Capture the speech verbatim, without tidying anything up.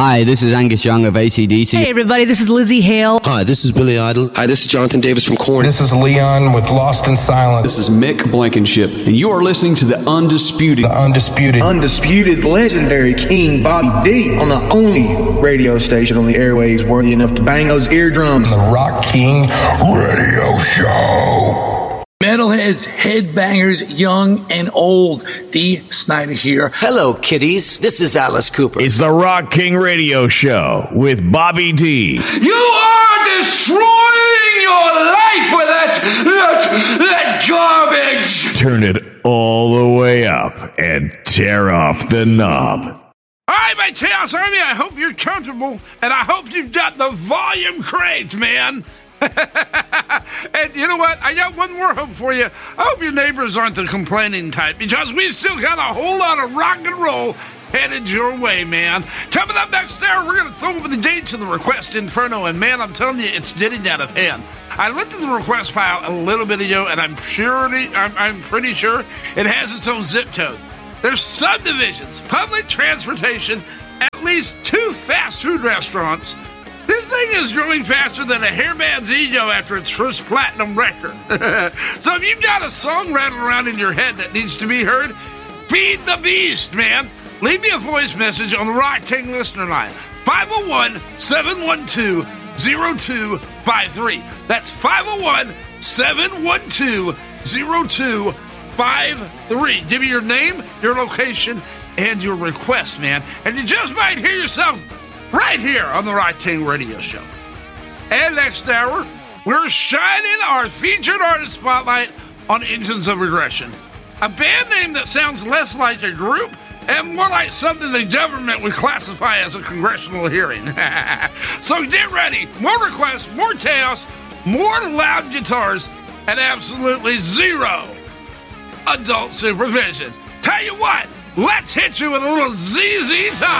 Hi, this is Angus Young of A C D C. Hey, everybody, this is Lizzie Hale. Hi, this is Billy Idol. Hi, this is Jonathan Davis from Korn. This is Leon with Lost in Silence. This is Mick Blankenship, and you are listening to The Undisputed. The Undisputed. Undisputed, legendary King Bobby D on the only radio station on the airwaves worthy enough to bang those eardrums. The Rock King Radio Show. Metalheads, headbangers, young and old. Dee Snider here. Hello, kiddies. This is Alice Cooper. It's the Rock King Radio Show with Bobby D. You are destroying your life with that, that, that garbage. Turn it all the way up and tear off the knob. All right, my Chaos Army, I hope you're comfortable, and I hope you've got the volume cranked, man. And you know what? I got one more hope for you. I hope your neighbors aren't the complaining type, because we've still got a whole lot of rock and roll headed your way, man. Coming up next hour, we're going to throw open the gates of the Request Inferno, and man, I'm telling you, it's getting out of hand. I looked at the request file a little bit ago, and I'm purely, I'm, I'm pretty sure it has its own zip code. There's subdivisions, public transportation, at least two fast food restaurants. This thing is growing faster than a hairband's ego after its first platinum record. So if you've got a song rattling around in your head that needs to be heard, feed the beast, man. Leave me a voice message on the Rock King listener line. five oh one, seven one two, oh two five three. That's five oh one, seven one two, oh two five three. Give me your name, your location, and your request, man. And you just might hear yourself right here on the Rock King Radio Show. And next hour, we're shining our featured artist spotlight on Engines of Regression, a band name that sounds less like a group and more like something the government would classify as a congressional hearing. So get ready. More requests, more chaos, more loud guitars, and absolutely zero adult supervision. Tell you what, let's hit you with a little Z Z Top.